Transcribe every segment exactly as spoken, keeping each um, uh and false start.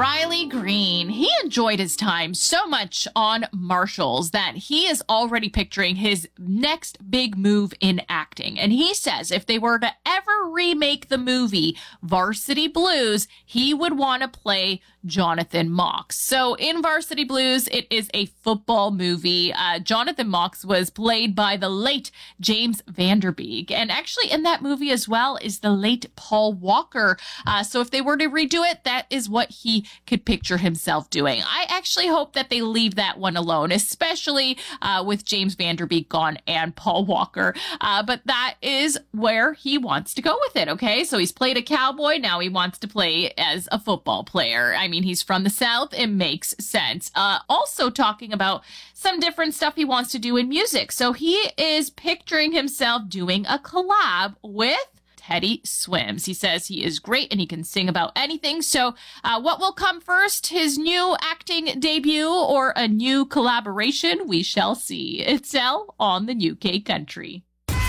Riley Green, he enjoyed his time so much on Marshalls that he is already picturing his next big move in acting. And he says if they were to ever remake the movie Varsity Blues, he would want to play Jonathan Mox. So in Varsity Blues, it is a football movie. Uh, Jonathan Mox was played by the late James Van Der Beek. And actually in that movie as well is the late Paul Walker. Uh, so if they were to redo it, that is what he could picture himself doing. I actually hope that they leave that one alone, especially uh, with James Van Der Beek gone and Paul Walker. Uh, but that is where he wants to go with it, okay? So he's played a cowboy, now he wants to play as a football player. I mean, he's from the South, it makes sense. Uh, also talking about some different stuff he wants to do in music. So he is picturing himself doing a collab with Teddy Swims. He says he is great and he can sing about anything. So uh, what will come first, his new acting debut or a new collaboration? We shall see. It's L on the new K Country.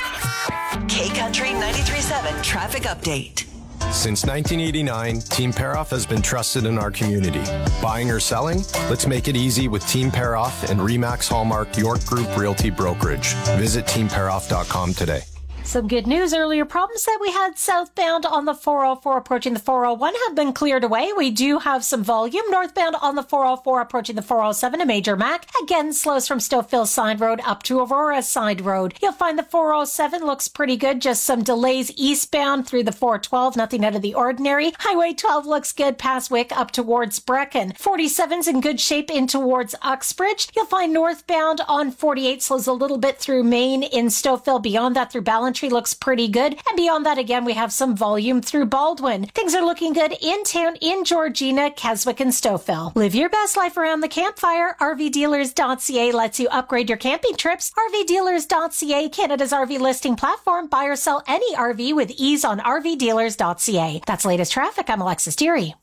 K Country ninety-three point seven traffic update. Since nineteen eighty-nine, Team Paroff has been trusted in our community. Buying or selling? Let's make it easy with Team Paroff and Remax Hallmark York Group Realty Brokerage. Visit team paroff dot com today. Some good news. Earlier problems that we had southbound on the four oh four approaching the four oh one have been cleared away. We do have some volume. Northbound on the four oh four approaching the four oh seven, a major Mac. Again, slows from Stouffville Side Road up to Aurora Side Road. You'll find the four oh seven looks pretty good. Just some delays eastbound through the four twelve. Nothing out of the ordinary. Highway twelve looks good past Wick up towards Brecken. forty-seven's in good shape in towards Uxbridge. You'll find northbound on forty-eight slows a little bit through Maine in Stouffville. Beyond that through Ballantyre looks pretty good. And beyond that, again, we have some volume through Baldwin. Things are looking good in town in Georgina, Keswick, and Stouffville. Live your best life around the campfire. R V dealers dot C A lets you upgrade your camping trips. R V dealers dot C A, Canada's R V listing platform. Buy or sell any R V with ease on R V dealers dot C A. That's latest traffic. I'm Alexis Deary.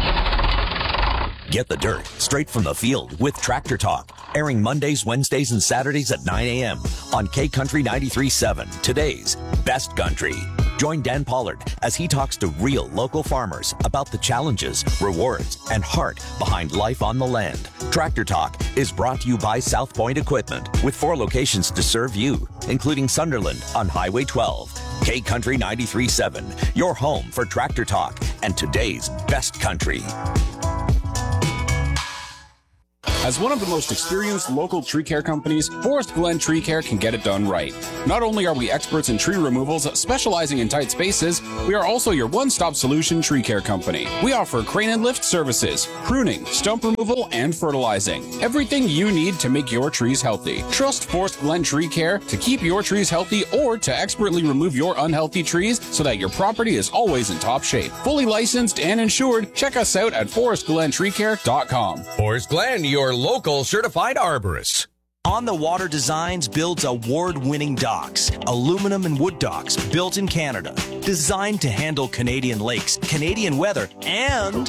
Get the dirt straight from the field with Tractor Talk, airing Mondays, Wednesdays, and Saturdays at nine a.m. on K Country ninety-three point seven, today's best country. Join Dan Pollard as he talks to real local farmers about the challenges, rewards, and heart behind life on the land. Tractor Talk is brought to you by South Point Equipment, with four locations to serve you, including Sunderland on Highway twelve. K Country ninety-three point seven, your home for Tractor Talk and today's best country. As one of the most experienced local tree care companies, Forest Glen Tree Care can get it done right. Not only are we experts in tree removals specializing in tight spaces, we are also your one-stop solution tree care company. We offer crane and lift services, pruning, stump removal, and fertilizing. Everything you need to make your trees healthy. Trust Forest Glen Tree Care to keep your trees healthy or to expertly remove your unhealthy trees so that your property is always in top shape. Fully licensed and insured, check us out at forest glen tree care dot com. Forest Glen, your local certified arborist. On the Water Designs builds award-winning docks, aluminum and wood docks built in Canada, designed to handle Canadian lakes, Canadian weather, and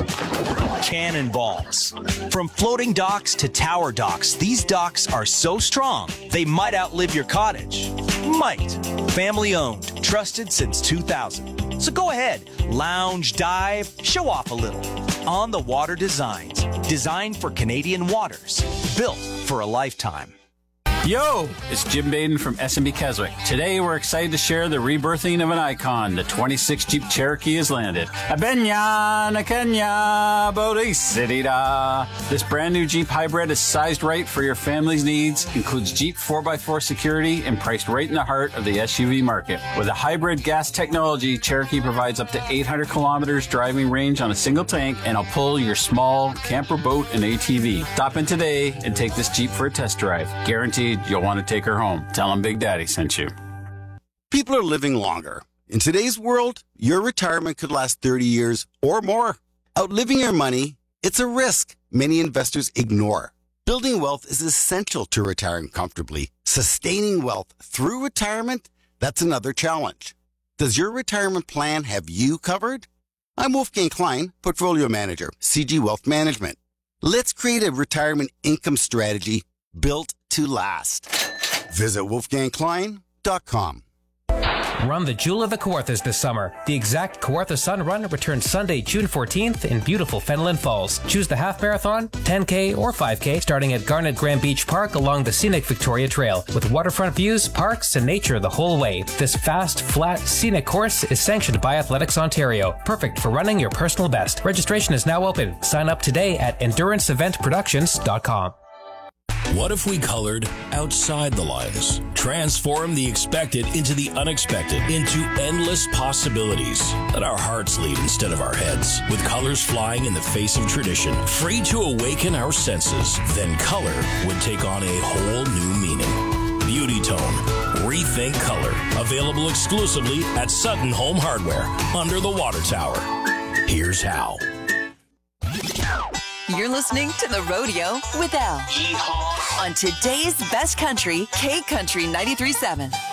cannonballs. From floating docks to tower docks, these docks are so strong, they might outlive your cottage. Might. Family owned, trusted since two thousand. So go ahead, lounge, dive, show off a little. On the Water Designs, designed for Canadian waters, built for a lifetime. Yo, it's Jim Baden from S and B Keswick. Today we're excited to share the rebirthing of an icon. The twenty-six Jeep Cherokee has landed. Abenya, Nakenya, Bodhi City da. This brand new Jeep hybrid is sized right for your family's needs, includes Jeep four by four security, and priced right in the heart of the S U V market. With a hybrid gas technology, Cherokee provides up to eight hundred kilometers driving range on a single tank, and will pull your small camper, boat, and A T V. Stop in today and take this Jeep for a test drive. Guaranteed you'll want to take her home. Tell them Big Daddy sent you. People are living longer. In today's world, your retirement could last thirty years or more. Outliving your money, it's a risk many investors ignore. Building wealth is essential to retiring comfortably. Sustaining wealth through retirement, that's another challenge. Does your retirement plan have you covered? I'm Wolfgang Klein, Portfolio Manager, C G Wealth Management. Let's create a retirement income strategy built to last. Visit wolfgang klein dot com. Run the Jewel of the Kawarthas this summer. The exact Kawartha Sun Run returns Sunday, June fourteenth in beautiful Fenelon Falls. Choose the half marathon, ten K, or five K starting at Garnet Grand Beach Park along the scenic Victoria Trail with waterfront views, parks, and nature the whole way. This fast, flat, scenic course is sanctioned by Athletics Ontario. Perfect for running your personal best. Registration is now open. Sign up today at endurance event productions dot com. What if we colored outside the lines? Transform the expected into the unexpected, into endless possibilities. Let our hearts lead instead of our heads, with colors flying in the face of tradition, free to awaken our senses. Then color would take on a whole new meaning. Beauty Tone. Rethink color. Available exclusively at Sutton Home Hardware, under the water tower. Here's how. You're listening to The Rodeo with Al. On today's best country, K Country ninety-three point seven.